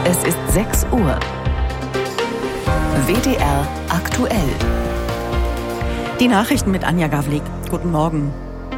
Es ist 6 Uhr. WDR aktuell. Die Nachrichten mit Anja Gawlik. Guten Morgen.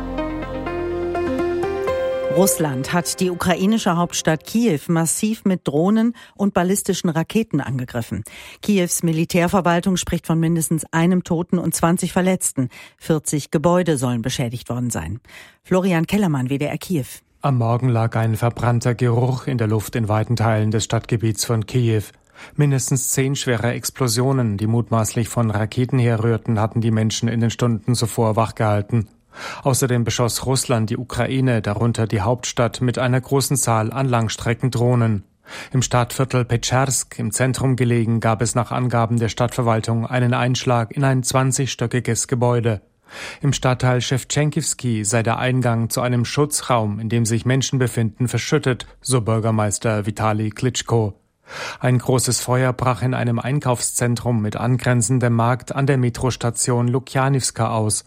Russland hat die ukrainische Hauptstadt Kiew massiv mit Drohnen und ballistischen Raketen angegriffen. Kiews Militärverwaltung spricht von mindestens einem Toten und 20 Verletzten. 40 Gebäude sollen beschädigt worden sein. Florian Kellermann, WDR Kiew. Am Morgen lag ein verbrannter Geruch in der Luft in weiten Teilen des Stadtgebiets von Kiew. Mindestens 10 schwere Explosionen, die mutmaßlich von Raketen herrührten, hatten die Menschen in den Stunden zuvor wachgehalten. Außerdem beschoss Russland die Ukraine, darunter die Hauptstadt, mit einer großen Zahl an Langstreckendrohnen. Im Stadtviertel Petschersk, im Zentrum gelegen, gab es nach Angaben der Stadtverwaltung einen Einschlag in ein 20-stöckiges Gebäude. Im Stadtteil Schewtschenkivsky sei der Eingang zu einem Schutzraum, in dem sich Menschen befinden, verschüttet, so Bürgermeister Vitali Klitschko. Ein großes Feuer brach in einem Einkaufszentrum mit angrenzendem Markt an der Metrostation Lukjanivska aus.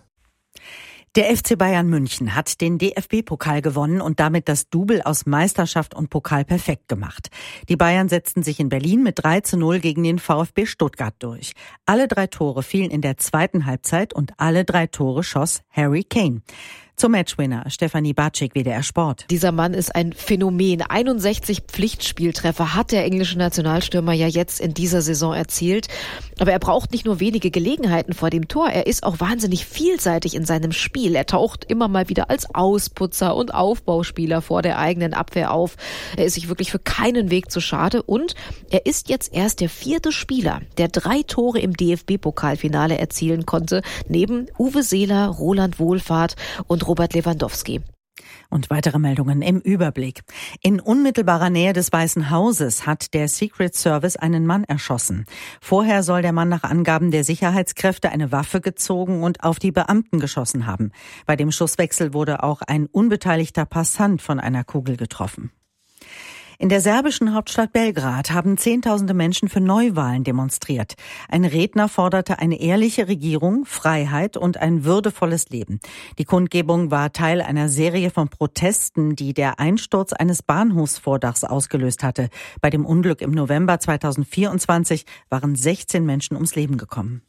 Der FC Bayern München hat den DFB-Pokal gewonnen und damit das Double aus Meisterschaft und Pokal perfekt gemacht. Die Bayern setzten sich in Berlin mit 3:0 gegen den VfB Stuttgart durch. Alle 3 Tore fielen in der zweiten Halbzeit und alle 3 Tore schoss Harry Kane. Zum Matchwinner Stefanie Bartschik, WDR Sport. Dieser Mann ist ein Phänomen. 61 Pflichtspieltreffer hat der englische Nationalstürmer ja jetzt in dieser Saison erzielt. Aber er braucht nicht nur wenige Gelegenheiten vor dem Tor. Er ist auch wahnsinnig vielseitig in seinem Spiel. Er taucht immer mal wieder als Ausputzer und Aufbauspieler vor der eigenen Abwehr auf. Er ist sich wirklich für keinen Weg zu schade. Und er ist jetzt erst der 4. Spieler, der 3 Tore im DFB-Pokalfinale erzielen konnte. Neben Uwe Seeler, Roland Wohlfahrt und Robert Lewandowski. Und weitere Meldungen im Überblick. In unmittelbarer Nähe des Weißen Hauses hat der Secret Service einen Mann erschossen. Vorher soll der Mann nach Angaben der Sicherheitskräfte eine Waffe gezogen und auf die Beamten geschossen haben. Bei dem Schusswechsel wurde auch ein unbeteiligter Passant von einer Kugel getroffen. In der serbischen Hauptstadt Belgrad haben Zehntausende Menschen für Neuwahlen demonstriert. Ein Redner forderte eine ehrliche Regierung, Freiheit und ein würdevolles Leben. Die Kundgebung war Teil einer Serie von Protesten, die der Einsturz eines Bahnhofsvordachs ausgelöst hatte. Bei dem Unglück im November 2024 waren 16 Menschen ums Leben gekommen.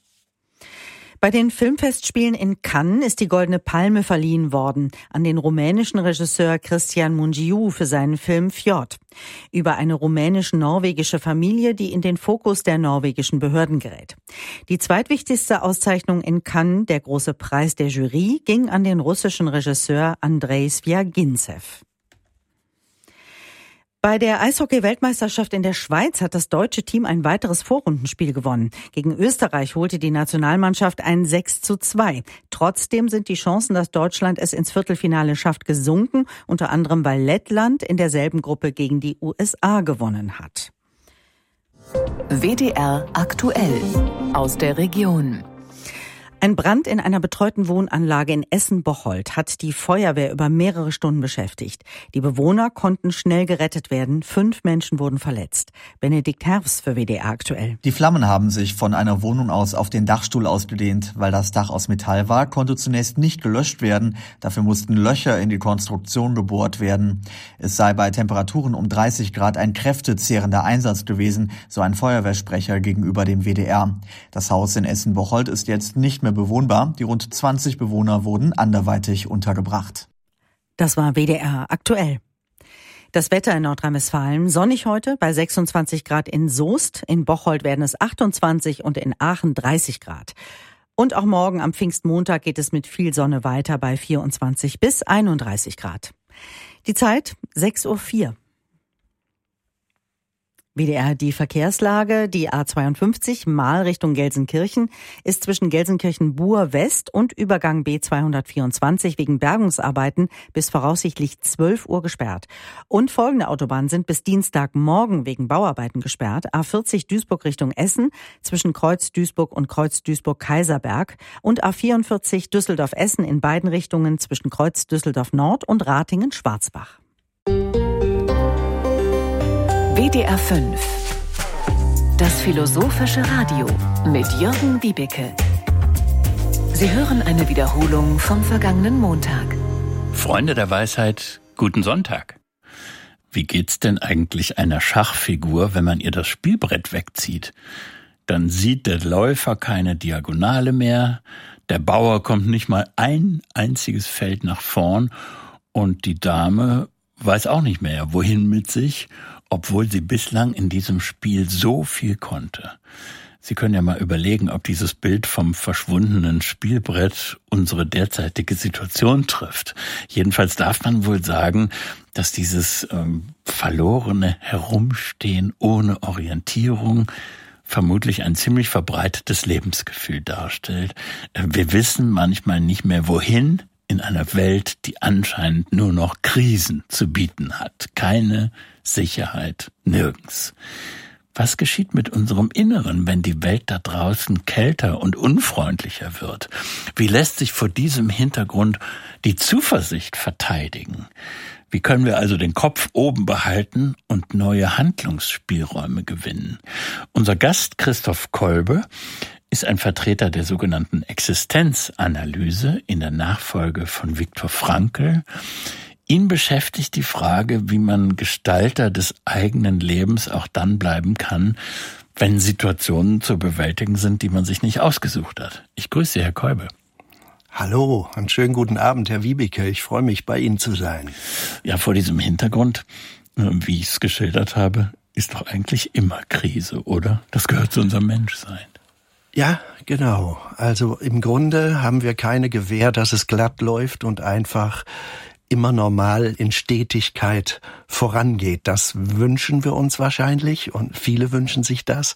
Bei den Filmfestspielen in Cannes ist die Goldene Palme verliehen worden an den rumänischen Regisseur Cristian Mungiu für seinen Film Fjord über eine rumänisch-norwegische Familie, die in den Fokus der norwegischen Behörden gerät. Die zweitwichtigste Auszeichnung in Cannes, der große Preis der Jury, ging an den russischen Regisseur Andrei Sviagintsev. Bei der Eishockey-Weltmeisterschaft in der Schweiz hat das deutsche Team ein weiteres Vorrundenspiel gewonnen. Gegen Österreich holte die Nationalmannschaft ein 6:2. Trotzdem sind die Chancen, dass Deutschland es ins Viertelfinale schafft, gesunken, unter anderem weil Lettland in derselben Gruppe gegen die USA gewonnen hat. WDR aktuell aus der Region. Ein Brand in einer betreuten Wohnanlage in Essen-Bocholt hat die Feuerwehr über mehrere Stunden beschäftigt. Die Bewohner konnten schnell gerettet werden. 5 Menschen wurden verletzt. Benedikt Herfs für WDR aktuell. Die Flammen haben sich von einer Wohnung aus auf den Dachstuhl ausgedehnt. Weil das Dach aus Metall war, konnte zunächst nicht gelöscht werden. Dafür mussten Löcher in die Konstruktion gebohrt werden. Es sei bei Temperaturen um 30 Grad ein kräftezehrender Einsatz gewesen, so ein Feuerwehrsprecher gegenüber dem WDR. Das Haus in Essen-Bocholt ist jetzt nicht mehr bewohnbar. Die rund 20 Bewohner wurden anderweitig untergebracht. Das war WDR aktuell. Das Wetter in Nordrhein-Westfalen: sonnig heute bei 26 Grad in Soest, in Bocholt werden es 28 und in Aachen 30 Grad. Und auch morgen am Pfingstmontag geht es mit viel Sonne weiter bei 24 bis 31 Grad. Die Zeit 6:04 Uhr. WDR die Verkehrslage. Die A52 Mahl Richtung Gelsenkirchen ist zwischen Gelsenkirchen-Buhr West und Übergang B224 wegen Bergungsarbeiten bis voraussichtlich 12 Uhr gesperrt. Und folgende Autobahnen sind bis Dienstagmorgen wegen Bauarbeiten gesperrt. A40 Duisburg Richtung Essen zwischen Kreuz Duisburg und Kreuz Duisburg-Kaiserberg und A44 Düsseldorf-Essen in beiden Richtungen zwischen Kreuz Düsseldorf-Nord und Ratingen-Schwarzbach. WDR 5. Das philosophische Radio mit Jürgen Wiebeke. Sie hören eine Wiederholung vom vergangenen Montag. Freunde der Weisheit, guten Sonntag. Wie geht's denn eigentlich einer Schachfigur, wenn man ihr das Spielbrett wegzieht? Dann sieht der Läufer keine Diagonale mehr, der Bauer kommt nicht mal ein einziges Feld nach vorn und die Dame weiß auch nicht mehr, wohin mit sich, obwohl sie bislang in diesem Spiel so viel konnte. Sie können ja mal überlegen, ob dieses Bild vom verschwundenen Spielbrett unsere derzeitige Situation trifft. Jedenfalls darf man wohl sagen, dass dieses verlorene Herumstehen ohne Orientierung vermutlich ein ziemlich verbreitetes Lebensgefühl darstellt. Wir wissen manchmal nicht mehr, wohin in einer Welt, die anscheinend nur noch Krisen zu bieten hat. Keine Sicherheit, nirgends. Was geschieht mit unserem Inneren, wenn die Welt da draußen kälter und unfreundlicher wird? Wie lässt sich vor diesem Hintergrund die Zuversicht verteidigen? Wie können wir also den Kopf oben behalten und neue Handlungsspielräume gewinnen? Unser Gast Christoph Kolbe ist ein Vertreter der sogenannten Existenzanalyse in der Nachfolge von Viktor Frankl. Ihn beschäftigt die Frage, wie man Gestalter des eigenen Lebens auch dann bleiben kann, wenn Situationen zu bewältigen sind, die man sich nicht ausgesucht hat. Ich grüße Sie, Herr Kolbe. Hallo, einen schönen guten Abend, Herr Wiebeke. Ich freue mich, bei Ihnen zu sein. Ja, vor diesem Hintergrund, wie ich es geschildert habe, ist doch eigentlich immer Krise, oder? Das gehört zu unserem Menschsein. Ja, genau. Also im Grunde haben wir keine Gewähr, dass es glatt läuft und einfach immer normal in Stetigkeit vorangeht. Das wünschen wir uns wahrscheinlich und viele wünschen sich das.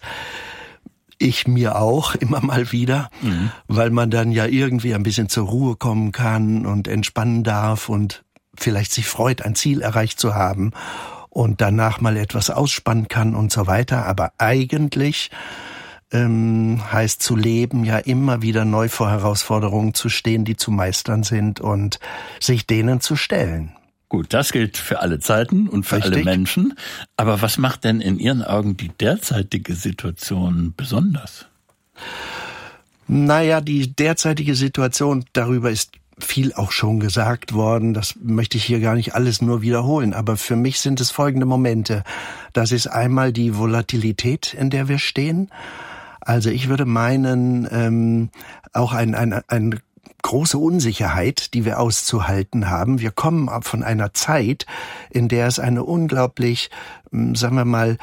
Ich mir auch immer mal wieder, weil man dann ja irgendwie ein bisschen zur Ruhe kommen kann und entspannen darf und vielleicht sich freut, ein Ziel erreicht zu haben und danach mal etwas ausspannen kann und so weiter. Aber eigentlich heißt zu leben ja immer wieder neu vor Herausforderungen zu stehen, die zu meistern sind und sich denen zu stellen. Gut, das gilt für alle Zeiten und für alle Menschen. Aber was macht denn in Ihren Augen die derzeitige Situation besonders? Naja, die derzeitige Situation, darüber ist viel auch schon gesagt worden. Das möchte ich hier gar nicht alles nur wiederholen. Aber für mich sind es folgende Momente. Das ist einmal die Volatilität, in der wir stehen. Also ich würde meinen, auch eine große Unsicherheit, die wir auszuhalten haben. Wir kommen von einer Zeit, in der es eine unglaublich, sagen wir mal,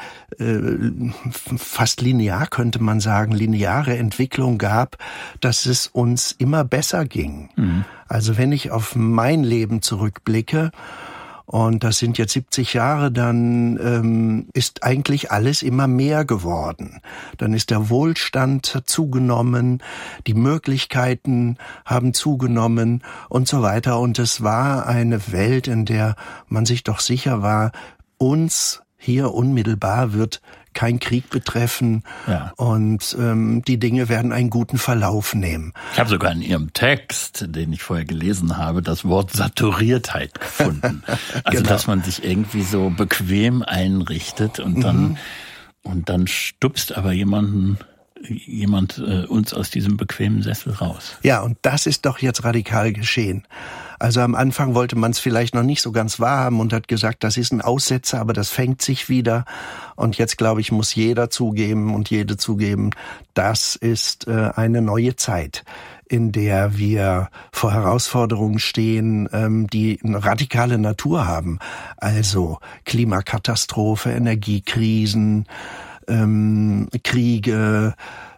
fast linear könnte man sagen, lineare Entwicklung gab, dass es uns immer besser ging. Also wenn ich auf mein Leben zurückblicke, und das sind jetzt 70 Jahre, dann ist eigentlich alles immer mehr geworden. Dann ist der Wohlstand zugenommen, die Möglichkeiten haben zugenommen und so weiter. Und es war eine Welt, in der man sich doch sicher war, uns hier unmittelbar wird kein Krieg betreffen, ja. Und die Dinge werden einen guten Verlauf nehmen. Ich habe sogar in Ihrem Text, den ich vorher gelesen habe, das Wort Saturiertheit gefunden. Also genau. Dass man sich irgendwie so bequem einrichtet und dann stupst aber jemand uns aus diesem bequemen Sessel raus. Ja, und das ist doch jetzt radikal geschehen. Also am Anfang wollte man es vielleicht noch nicht so ganz wahrhaben und hat gesagt, das ist ein Aussetzer, aber das fängt sich wieder. Und jetzt, glaube ich, muss jeder zugeben und jede zugeben, das ist eine neue Zeit, in der wir vor Herausforderungen stehen, die eine radikale Natur haben. Also Klimakatastrophe, Energiekrisen, Kriege,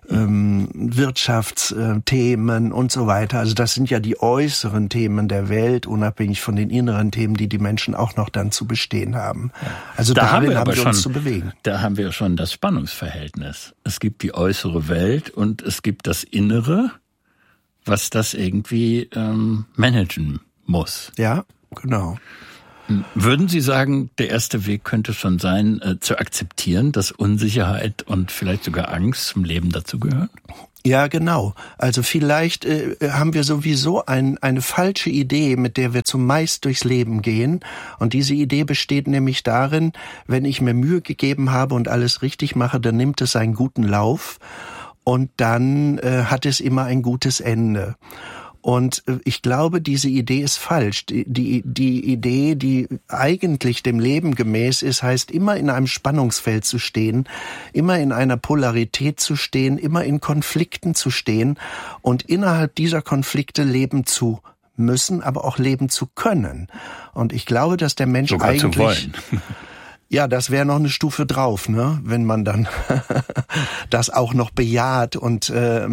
Wirtschaftsthemen und so weiter. Also das sind ja die äußeren Themen der Welt, unabhängig von den inneren Themen, die die Menschen auch noch dann zu bestehen haben. Also darin haben wir uns zu bewegen. Da haben wir schon das Spannungsverhältnis. Es gibt die äußere Welt und es gibt das Innere, was das irgendwie managen muss. Ja, genau. Würden Sie sagen, der erste Weg könnte schon sein, zu akzeptieren, dass Unsicherheit und vielleicht sogar Angst zum Leben dazugehören? Ja, genau. Also vielleicht haben wir sowieso eine falsche Idee, mit der wir zumeist durchs Leben gehen. Und diese Idee besteht nämlich darin, wenn ich mir Mühe gegeben habe und alles richtig mache, dann nimmt es einen guten Lauf und dann hat es immer ein gutes Ende. Und ich glaube, diese Idee ist falsch. Die Idee, die eigentlich dem Leben gemäß ist, heißt immer in einem Spannungsfeld zu stehen, immer in einer Polarität zu stehen, immer in Konflikten zu stehen und innerhalb dieser Konflikte leben zu müssen, aber auch leben zu können. Und ich glaube, dass der Mensch sogar eigentlich... zu wollen. Ja, das wäre noch eine Stufe drauf, ne? Wenn man dann das auch noch bejaht und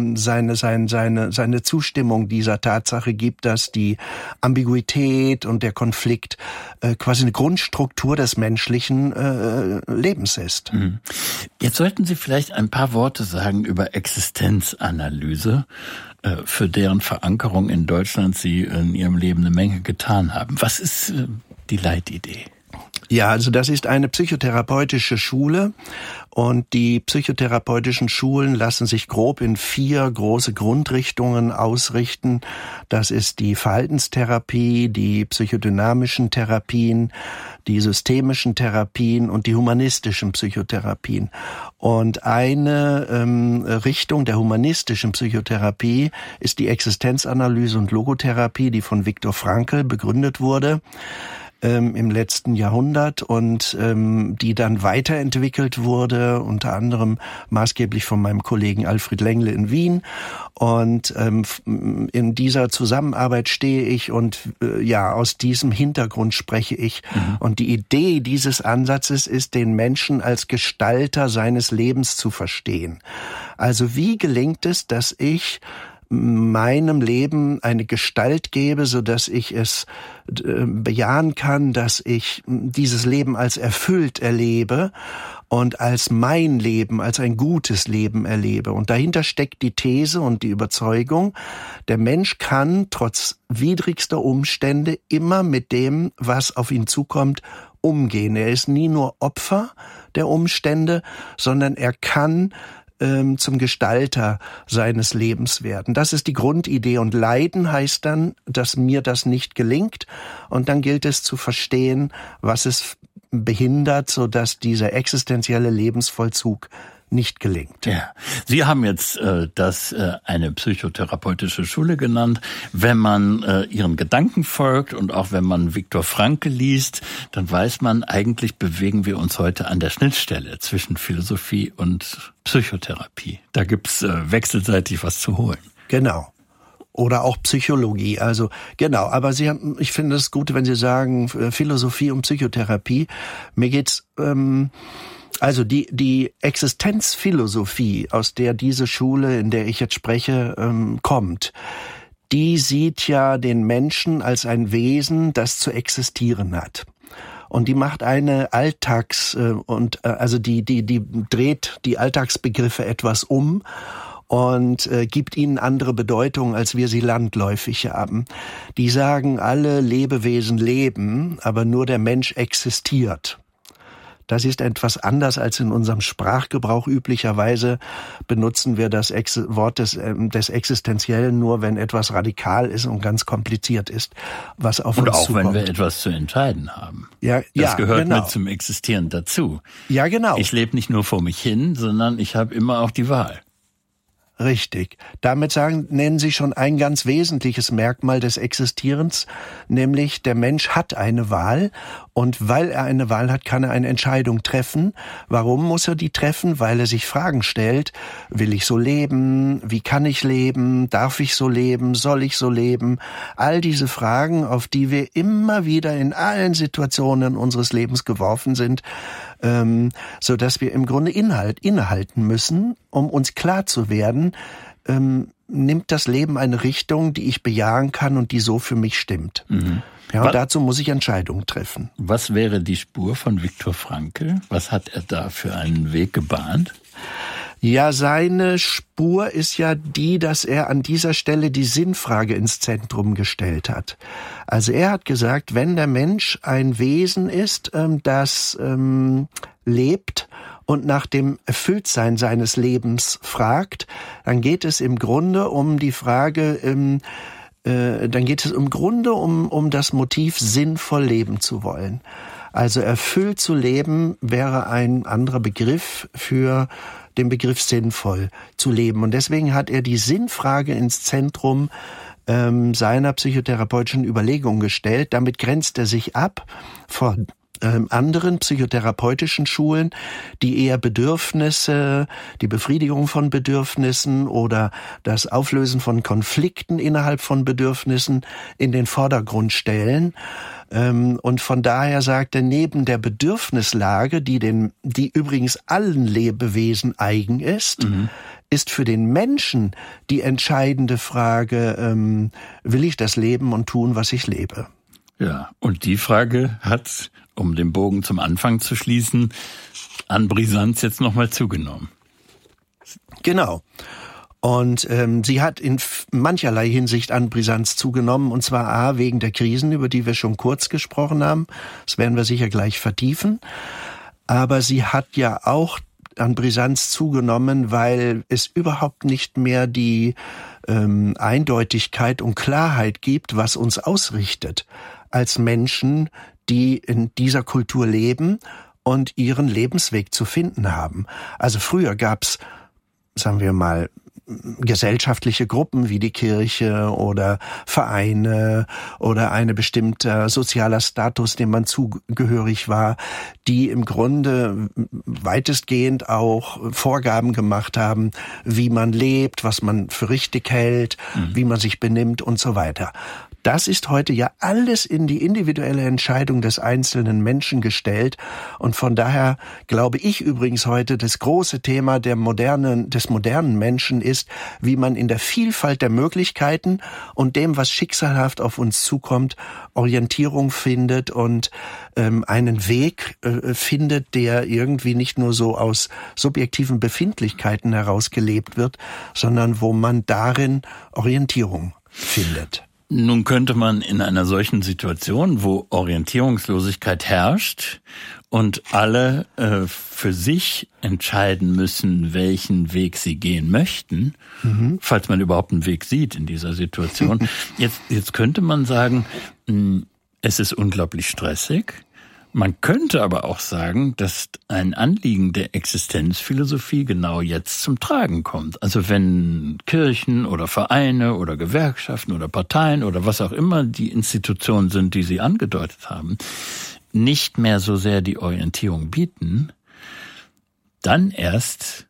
seine Zustimmung dieser Tatsache gibt, dass die Ambiguität und der Konflikt quasi eine Grundstruktur des menschlichen Lebens ist. Jetzt sollten Sie vielleicht ein paar Worte sagen über Existenzanalyse, für deren Verankerung in Deutschland Sie in Ihrem Leben eine Menge getan haben. Was ist die Leitidee? Ja, also das ist eine psychotherapeutische Schule und die psychotherapeutischen Schulen lassen sich grob in 4 große Grundrichtungen ausrichten. Das ist die Verhaltenstherapie, die psychodynamischen Therapien, die systemischen Therapien und die humanistischen Psychotherapien. Und eine Richtung der humanistischen Psychotherapie ist die Existenzanalyse und Logotherapie, die von Viktor Frankl begründet wurde im letzten Jahrhundert und die dann weiterentwickelt wurde, unter anderem maßgeblich von meinem Kollegen Alfred Lengle in Wien. Und in dieser Zusammenarbeit stehe ich und aus diesem Hintergrund spreche ich. Und die Idee dieses Ansatzes ist, den Menschen als Gestalter seines Lebens zu verstehen. Also wie gelingt es, dass ich meinem Leben eine Gestalt gebe, so dass ich es bejahen kann, dass ich dieses Leben als erfüllt erlebe und als mein Leben, als ein gutes Leben erlebe. Und dahinter steckt die These und die Überzeugung, der Mensch kann trotz widrigster Umstände immer mit dem, was auf ihn zukommt, umgehen. Er ist nie nur Opfer der Umstände, sondern er kann zum Gestalter seines Lebens werden. Das ist die Grundidee. Und Leiden heißt dann, dass mir das nicht gelingt. Und dann gilt es zu verstehen, was es behindert, sodass dieser existenzielle Lebensvollzug nicht gelingt. Ja, Sie haben jetzt eine psychotherapeutische Schule genannt. Wenn man Ihren Gedanken folgt und auch wenn man Viktor Frankl liest, dann weiß man, eigentlich bewegen wir uns heute an der Schnittstelle zwischen Philosophie und Psychotherapie. Da gibt's wechselseitig was zu holen. Genau. Oder auch Psychologie, also genau. Aber ich finde es gut, wenn Sie sagen Philosophie und Psychotherapie. Mir geht's also die Existenzphilosophie, aus der diese Schule, in der ich jetzt spreche, kommt, die sieht ja den Menschen als ein Wesen, das zu existieren hat. Und die macht eine die dreht die Alltagsbegriffe etwas um und gibt ihnen andere Bedeutung, als wir sie landläufig haben. Die sagen, alle Lebewesen leben, aber nur der Mensch existiert. Das ist etwas anders als in unserem Sprachgebrauch. Üblicherweise benutzen wir das Wort des Existenziellen nur, wenn etwas radikal ist und ganz kompliziert ist, was auf uns zukommt. Und auch wenn wir etwas zu entscheiden haben. Das gehört mit zum Existieren dazu. Ja, genau. Ich lebe nicht nur vor mich hin, sondern ich habe immer auch die Wahl. Richtig. Damit nennen Sie schon ein ganz wesentliches Merkmal des Existierens, nämlich der Mensch hat eine Wahl und weil er eine Wahl hat, kann er eine Entscheidung treffen. Warum muss er die treffen? Weil er sich Fragen stellt. Will ich so leben? Wie kann ich leben? Darf ich so leben? Soll ich so leben? All diese Fragen, auf die wir immer wieder in allen Situationen unseres Lebens geworfen sind, so dass wir im Grunde innehalten müssen, um uns klar zu werden, nimmt das Leben eine Richtung, die ich bejahen kann und die so für mich stimmt. Ja, und dazu muss ich Entscheidungen treffen. Was wäre die Spur von Viktor Frankl? Was hat er da für einen Weg gebahnt? Ja, seine Spur ist ja die, dass er an dieser Stelle die Sinnfrage ins Zentrum gestellt hat. Also er hat gesagt, wenn der Mensch ein Wesen ist, das lebt und nach dem Erfülltsein seines Lebens fragt, dann geht es im Grunde um die Frage, um das Motiv, sinnvoll leben zu wollen. Also erfüllt zu leben wäre ein anderer Begriff für den Begriff sinnvoll zu leben. Und deswegen hat er die Sinnfrage ins Zentrum seiner psychotherapeutischen Überlegungen gestellt. Damit grenzt er sich ab von anderen psychotherapeutischen Schulen, die eher Bedürfnisse, die Befriedigung von Bedürfnissen oder das Auflösen von Konflikten innerhalb von Bedürfnissen in den Vordergrund stellen. Und von daher sagt er, neben der Bedürfnislage, die übrigens allen Lebewesen eigen ist, ist für den Menschen die entscheidende Frage, will ich das leben und tun, was ich lebe? Ja, und die Frage hat, um den Bogen zum Anfang zu schließen, an Brisanz jetzt nochmal zugenommen. Genau. Und sie hat in mancherlei Hinsicht an Brisanz zugenommen, und zwar A, wegen der Krisen, über die wir schon kurz gesprochen haben. Das werden wir sicher gleich vertiefen. Aber sie hat ja auch an Brisanz zugenommen, weil es überhaupt nicht mehr die Eindeutigkeit und Klarheit gibt, was uns ausrichtet als Menschen, die in dieser Kultur leben und ihren Lebensweg zu finden haben. Also früher gab's, sagen wir mal, gesellschaftliche Gruppen wie die Kirche oder Vereine oder eine bestimmte sozialer Status, dem man zugehörig war, die im Grunde weitestgehend auch Vorgaben gemacht haben, wie man lebt, was man für richtig hält, wie man sich benimmt und so weiter. Das ist heute ja alles in die individuelle Entscheidung des einzelnen Menschen gestellt. Und von daher glaube ich übrigens heute, das große Thema des modernen Menschen ist, wie man in der Vielfalt der Möglichkeiten und dem, was schicksalhaft auf uns zukommt, Orientierung findet und einen Weg findet, der irgendwie nicht nur so aus subjektiven Befindlichkeiten heraus gelebt wird, sondern wo man darin Orientierung findet. Nun könnte man in einer solchen Situation, wo Orientierungslosigkeit herrscht und alle für sich entscheiden müssen, welchen Weg sie gehen möchten, falls man überhaupt einen Weg sieht in dieser Situation. Jetzt könnte man sagen, es ist unglaublich stressig. Man könnte aber auch sagen, dass ein Anliegen der Existenzphilosophie genau jetzt zum Tragen kommt. Also wenn Kirchen oder Vereine oder Gewerkschaften oder Parteien oder was auch immer die Institutionen sind, die Sie angedeutet haben, nicht mehr so sehr die Orientierung bieten, dann erst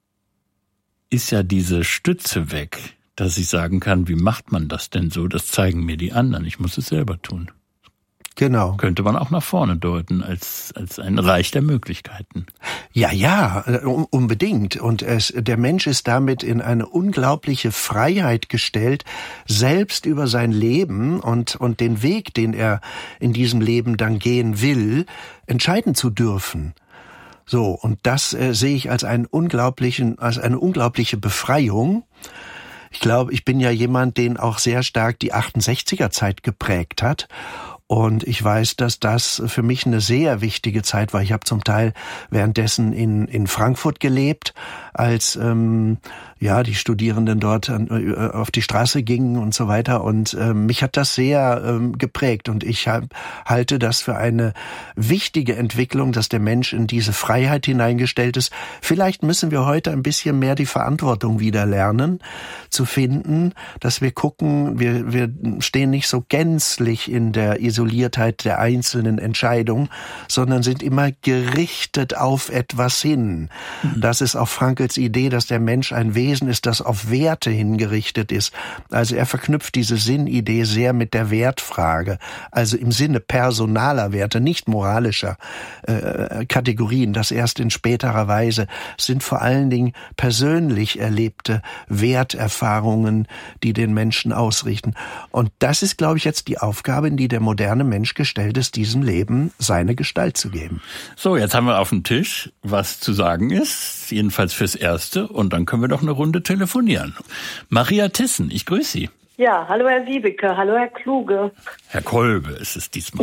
ist ja diese Stütze weg, dass ich sagen kann, wie macht man das denn so? Das zeigen mir die anderen, ich muss es selber tun. Genau. Könnte man auch nach vorne deuten als ein Reich der Möglichkeiten. Ja, unbedingt. Und der Mensch ist damit in eine unglaubliche Freiheit gestellt, selbst über sein Leben und den Weg, den er in diesem Leben dann gehen will, entscheiden zu dürfen. So, und das sehe ich als eine unglaubliche Befreiung. Ich glaube, ich bin ja jemand, den auch sehr stark die 68er-Zeit geprägt hat. Und ich weiß, dass das für mich eine sehr wichtige Zeit war. Ich habe zum Teil währenddessen in Frankfurt gelebt, als die Studierenden dort auf die Straße gingen und so weiter. Und mich hat das sehr geprägt. Und ich halte das für eine wichtige Entwicklung, dass der Mensch in diese Freiheit hineingestellt ist. Vielleicht müssen wir heute ein bisschen mehr die Verantwortung wieder lernen, zu finden, dass wir gucken, wir stehen nicht so gänzlich in der Isoliertheit der einzelnen Entscheidungen, sondern sind immer gerichtet auf etwas hin. Das ist auch Frankls Idee, dass der Mensch ein Wesen ist, das auf Werte hingerichtet ist. Also er verknüpft diese Sinnidee sehr mit der Wertfrage, also im Sinne personaler Werte, nicht moralischer Kategorien. Das erst in späterer Weise sind vor allen Dingen persönlich erlebte Werterfahrungen, die den Menschen ausrichten. Und das ist, glaube ich, jetzt die Aufgabe, in die der moderne Mensch gestellt ist, diesem Leben seine Gestalt zu geben. So, jetzt haben wir auf dem Tisch, was zu sagen ist, jedenfalls fürs Erste, und dann können wir doch eine Runde telefonieren. Maria Thyssen, ich grüße Sie. Ja, hallo Herr Wiebeke, hallo Herr Kluge. Herr Kolbe ist es diesmal.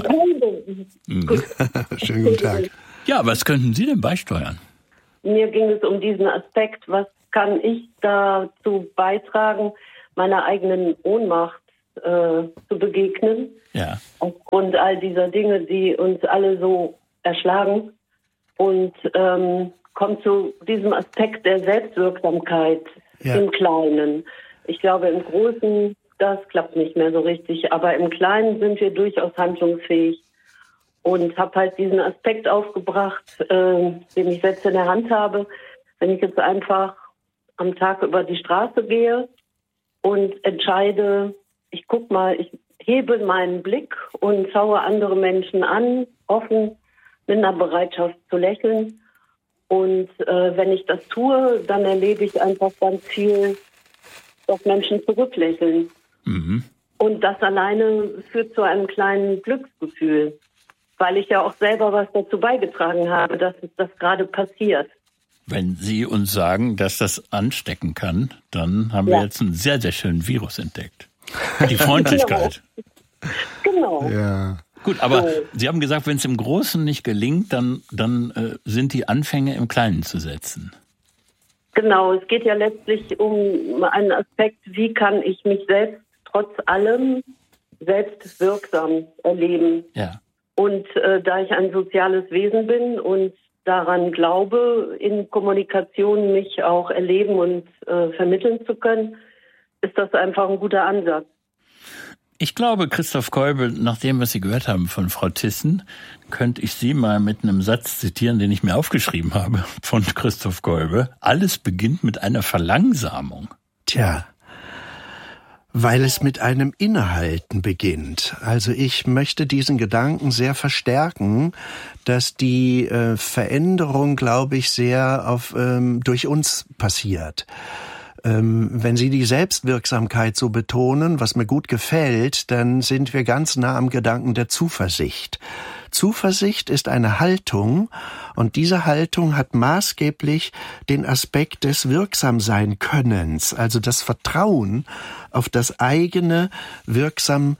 Schönen guten Tag. Ja, was könnten Sie denn beisteuern? Mir ging es um diesen Aspekt, was kann ich dazu beitragen, meiner eigenen Ohnmacht zu begegnen. Ja. Aufgrund all dieser Dinge, die uns alle so erschlagen. Und kommt zu diesem Aspekt der Selbstwirksamkeit im Kleinen. Ich glaube, im Großen das klappt nicht mehr so richtig. Aber im Kleinen sind wir durchaus handlungsfähig. Und habe halt diesen Aspekt aufgebracht, den ich selbst in der Hand habe. Wenn ich jetzt einfach am Tag über die Straße gehe und entscheide, ich hebe meinen Blick und schaue andere Menschen an, offen, mit einer Bereitschaft zu lächeln. Und wenn ich das tue, dann erlebe ich einfach ganz viel, dass Menschen zurücklächeln. Mhm. Und das alleine führt zu einem kleinen Glücksgefühl, weil ich ja auch selber was dazu beigetragen habe, dass das gerade passiert. Wenn Sie uns sagen, dass das anstecken kann, dann haben wir jetzt einen sehr, sehr schönen Virus entdeckt. Die Freundlichkeit. Genau. Ja. Gut, aber Sie haben gesagt, wenn es im Großen nicht gelingt, dann sind die Anfänge im Kleinen zu setzen. Genau, es geht ja letztlich um einen Aspekt, wie kann ich mich selbst trotz allem selbst wirksam erleben. Ja. Und da ich ein soziales Wesen bin und daran glaube, in Kommunikation mich auch erleben und vermitteln zu können, ist das einfach ein guter Ansatz. Ich glaube, Christoph Keubel, nach dem, was Sie gehört haben von Frau Thyssen, könnte ich Sie mal mit einem Satz zitieren, den ich mir aufgeschrieben habe von Christoph Keubel. Alles beginnt mit einer Verlangsamung. Tja, weil es mit einem Innehalten beginnt. Also ich möchte diesen Gedanken sehr verstärken, dass die Veränderung, glaube ich, sehr durch uns passiert. Wenn Sie die Selbstwirksamkeit so betonen, was mir gut gefällt, dann sind wir ganz nah am Gedanken der Zuversicht. Zuversicht ist eine Haltung und diese Haltung hat maßgeblich den Aspekt des Wirksamsein-Könnens, also das Vertrauen auf das eigene wirksam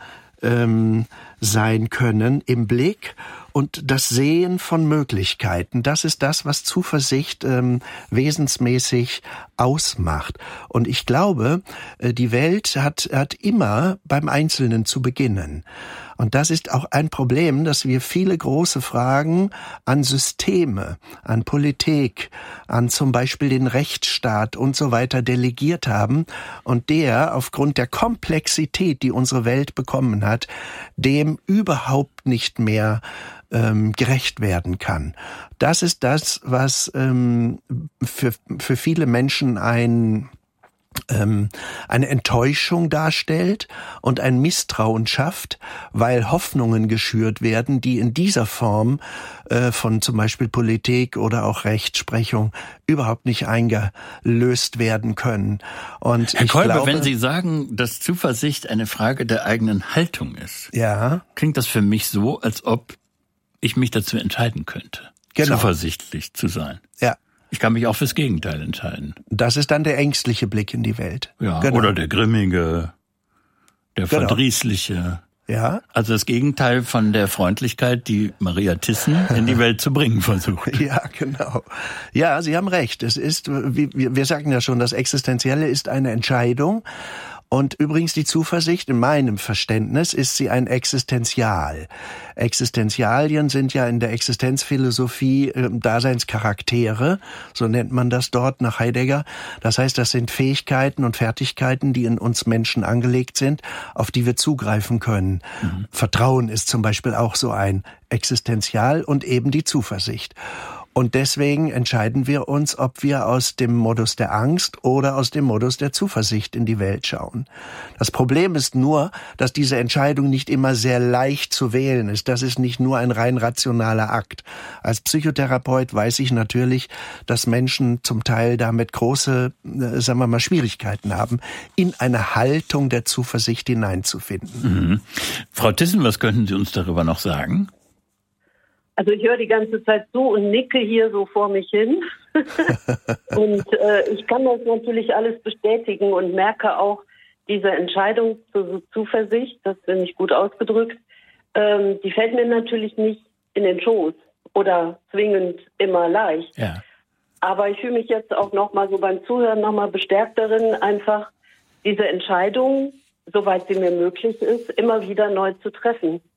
sein können im Blick und das Sehen von Möglichkeiten. Das ist das, was Zuversicht wesensmäßig ausmacht. Und ich glaube, die Welt hat immer beim Einzelnen zu beginnen. Und das ist auch ein Problem, dass wir viele große Fragen an Systeme, an Politik, an zum Beispiel den Rechtsstaat und so weiter delegiert haben und der aufgrund der Komplexität, die unsere Welt bekommen hat, dem überhaupt nicht mehr gerecht werden kann. Das ist das, was für viele Menschen eine Enttäuschung darstellt und ein Misstrauen schafft, weil Hoffnungen geschürt werden, die in dieser Form von zum Beispiel Politik oder auch Rechtsprechung überhaupt nicht eingelöst werden können. Und Herr Keubel, wenn Sie sagen, dass Zuversicht eine Frage der eigenen Haltung ist, klingt das für mich so, als ob ich mich dazu entscheiden könnte, zuversichtlich zu sein. Ja. Ich kann mich auch fürs Gegenteil entscheiden. Das ist dann der ängstliche Blick in die Welt. Ja, oder der grimmige, der verdrießliche. Ja. Also das Gegenteil von der Freundlichkeit, die Maria Thyssen in die Welt zu bringen versucht. Ja, genau. Ja, Sie haben recht. Es ist, wir sagten ja schon, das Existenzielle ist eine Entscheidung. Und übrigens die Zuversicht, in meinem Verständnis, ist sie ein Existenzial. Existenzialien sind ja in der Existenzphilosophie Daseinscharaktere, so nennt man das dort nach Heidegger. Das heißt, das sind Fähigkeiten und Fertigkeiten, die in uns Menschen angelegt sind, auf die wir zugreifen können. Mhm. Vertrauen ist zum Beispiel auch so ein Existenzial und eben die Zuversicht. Und deswegen entscheiden wir uns, ob wir aus dem Modus der Angst oder aus dem Modus der Zuversicht in die Welt schauen. Das Problem ist nur, dass diese Entscheidung nicht immer sehr leicht zu wählen ist. Das ist nicht nur ein rein rationaler Akt. Als Psychotherapeut weiß ich natürlich, dass Menschen zum Teil damit große, sagen wir mal, Schwierigkeiten haben, in eine Haltung der Zuversicht hineinzufinden. Mhm. Frau Thyssen, was könnten Sie uns darüber noch sagen? Also ich höre die ganze Zeit zu und nicke hier so vor mich hin. Und ich kann das natürlich alles bestätigen und merke auch diese Entscheidung zur Zuversicht, das finde ich gut ausgedrückt, die fällt mir natürlich nicht in den Schoß oder zwingend immer leicht. Ja. Aber ich fühle mich jetzt auch nochmal so beim Zuhören nochmal bestärkt darin, einfach diese Entscheidung, soweit sie mir möglich ist, immer wieder neu zu treffen.